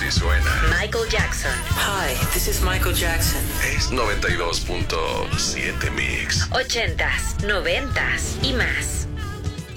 así suena. Michael Jackson. Hi, this is Michael Jackson. Es 92.7 Mix. 80s, 90s y más.